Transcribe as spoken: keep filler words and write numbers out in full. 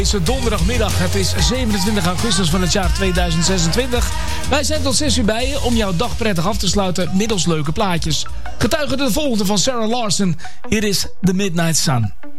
Het is donderdagmiddag, het is zevenentwintig augustus van het jaar tweeduizend zesentwintig. Wij zijn tot zes uur bij je om jouw dag prettig af te sluiten middels leuke plaatjes. Getuigen de volgende van Sarah Larson. Hier is The Midnight Sun.